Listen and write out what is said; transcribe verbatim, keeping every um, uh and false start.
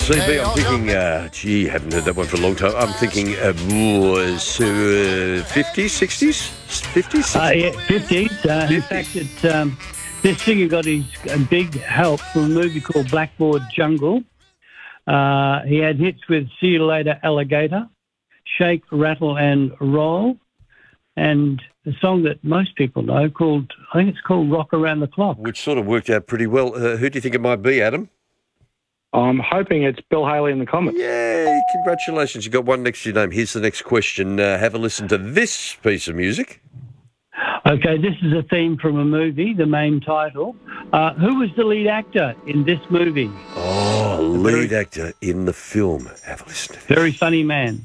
C B, I'm thinking, uh, gee, haven't heard that one for a long time. I'm thinking uh, was uh, fifties, sixties, fifties? Uh, yeah, fifties. Uh, in fact, it, um, this singer got his uh, big help from a movie called Blackboard Jungle. Uh, he had hits with See You Later, Alligator, Shake, Rattle and Roll, and a song that most people know called, I think it's called Rock Around the Clock. Which sort of worked out pretty well. Uh, who do you think it might be, Adam? I'm hoping it's Bill Haley in the Comets. Yay, congratulations. You got one next to your name. Here's the next question. Uh, have a listen to this piece of music. Okay, this is a theme from a movie, the main title. Uh, who was the lead actor in this movie? Oh, lead actor in the film. Have a listen to this. Very funny man.